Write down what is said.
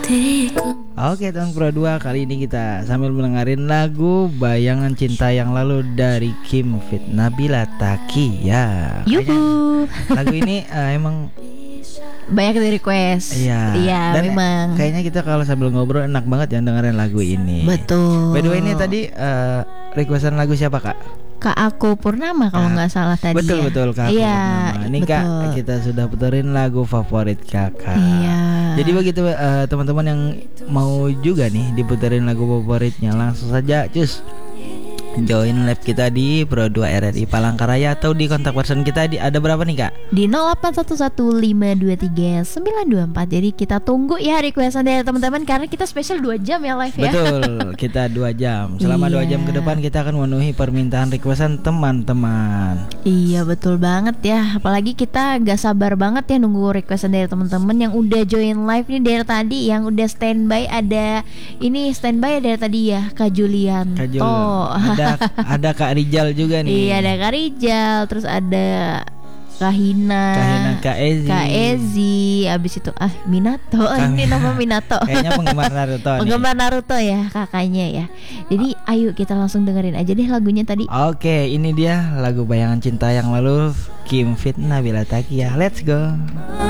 Oke tahun Pro 2 kali ini kita sambil mendengarin lagu Bayangan Cinta Yang Lalu dari Kim Fit Nabila Taki ya. Yuhu. Lagu ini emang banyak di request. Iya. Dan memang. Kayaknya kita kalau sambil ngobrol enak banget ya dengerin lagu ini. Betul. By the way ini tadi requestan lagu siapa Kak? Kak Aku Purnama kalau nggak salah tadi. Betul Kak Aku Iya, Purnama. Ini betul. Kak kita sudah puterin lagu favorit Kakak. Iya. Jadi begitu teman-teman yang mau juga nih diputerin lagu favoritnya, langsung saja cus join live kita di Pro 2 RRI Palangkaraya atau di kontak person kita di ada berapa nih Kak? Di 0811523924. Jadi kita tunggu ya requestan dari teman-teman karena kita spesial 2 jam ya live ya. Betul, kita 2 jam. Selama 2 jam ke depan kita akan memenuhi permintaan requestan teman-teman. Iya betul banget ya. Apalagi kita gak sabar banget ya nunggu requestan dari teman-teman yang udah join live nih dari tadi, yang udah standby. Ada ini standby dari tadi ya Kak Julian. Ada Kak Rijal juga nih. Iya ada Kak Rijal. Terus ada Kak Hina, Kak Ezi. Abis itu Minato. Ini nama Minato. Kayaknya penggemar Naruto nih. Penggemar Naruto ya kakaknya ya. Jadi ayo kita langsung dengerin aja deh lagunya tadi. Oke, ini dia lagu Bayangan Cinta Yang Lalu Kim Fit Nabila Taki ya. Let's go.